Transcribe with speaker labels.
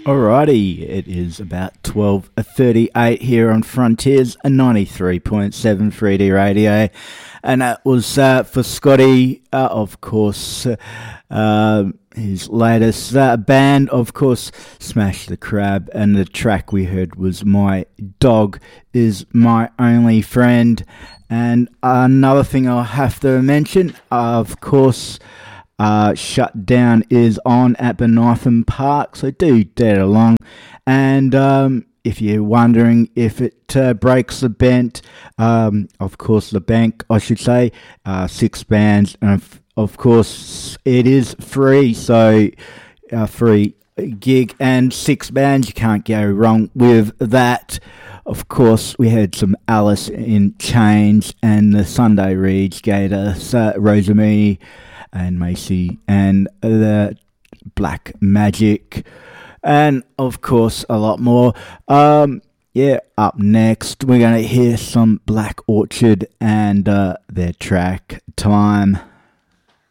Speaker 1: Alrighty, it is about 12:38 here on Frontiers, a 93.7 3D radio, and that was for Scotty, of course, his latest band, of course, Smash the Crab, and the track we heard was My Dog Is My Only Friend. And another thing I'll have to mention, of course, Shutdown is on at Benitham Park, so do get along. And if you're wondering if it breaks the bank, of course, the bank, I should say, 6 bands, and of course, it is free, so free gig and 6 bands, you can't go wrong with that. Of course, we had some Alice in Chains, and the Sunday Reeds gave us Rosemary and Macy and the Black Magic, and of course a lot more. Up next we're going to hear some Black Orchid and their track Time.